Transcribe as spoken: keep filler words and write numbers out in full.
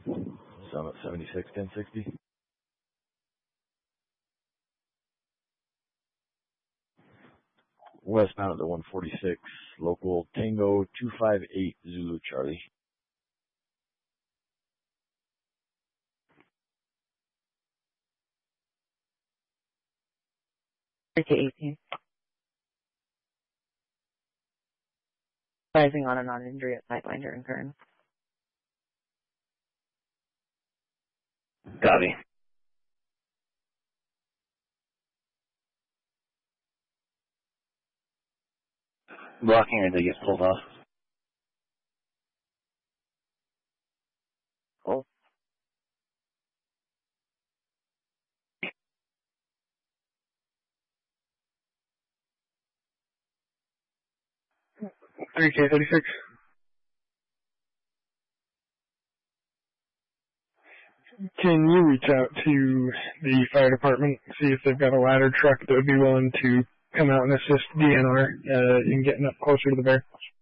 Summit seventy-six, ten sixty. Westbound at the one forty-six, local Tango two five eight Zulu Charlie. three K eighteen. Advising on a non-injury at Sightfinder and Kern. Copy. Blocking until he gets pulled off. Cool. three K thirty-six. Can you reach out to the fire department, see if they've got a ladder truck that would be willing to come out and assist D N R uh, in getting up closer to the bear?